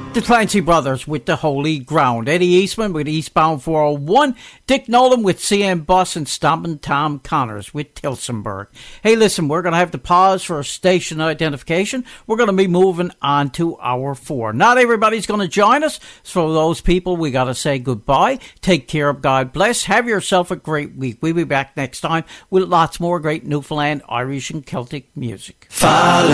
The Clancy Brothers with The Holy Ground. Eddie Eastman with Eastbound 401. Dick Nolan with CM Bus and Stompin' Tom Connors with Tilsonburg. Hey, listen, we're going to have to pause for a station identification. We're going to be moving on to hour 4. Not everybody's going to join us. So for those people, we got to say goodbye. Take care of God bless. Have yourself a great week. We'll be back next time with lots more great Newfoundland, Irish, and Celtic music.